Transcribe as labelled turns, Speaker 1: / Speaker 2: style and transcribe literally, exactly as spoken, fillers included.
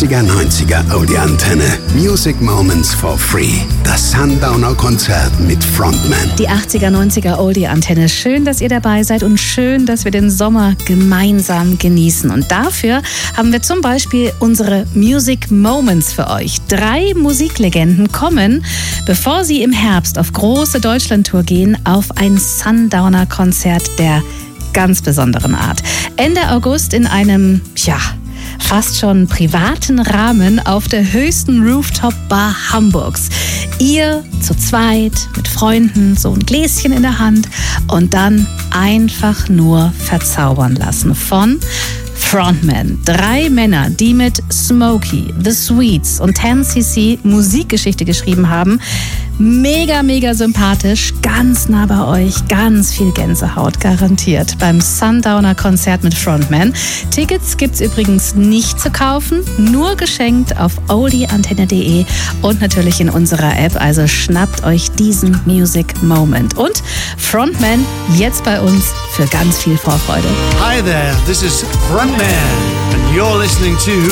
Speaker 1: achtziger neunziger Oldie Antenne. Music Moments for free. Das Sundowner Konzert mit Frontman.
Speaker 2: Die achtziger neunziger Oldie Antenne. Schön, dass ihr dabei seid und schön, dass wir den Sommer gemeinsam genießen. Und dafür haben wir zum Beispiel unsere Music Moments für euch. Drei Musiklegenden kommen, bevor sie im Herbst auf große Deutschlandtour gehen, auf ein Sundowner Konzert der ganz besonderen Art. Ende August in einem, ja, fast schon privaten Rahmen auf der höchsten Rooftop-Bar Hamburgs. Ihr zu zweit, mit Freunden, so ein Gläschen in der Hand und dann einfach nur verzaubern lassen von Frontman. Drei Männer, die mit Smokey, The Sweets und ten C C Musikgeschichte geschrieben haben. Mega, mega sympathisch, ganz nah bei euch, ganz viel Gänsehaut garantiert beim Sundowner Konzert mit Frontman. Tickets gibt's übrigens nicht zu kaufen, nur geschenkt auf oldie antenne punkt de und natürlich in unserer App, also schnappt euch diesen Music Moment. Und Frontman jetzt bei uns für ganz viel Vorfreude.
Speaker 3: Hi there, this is Frontman and you're listening to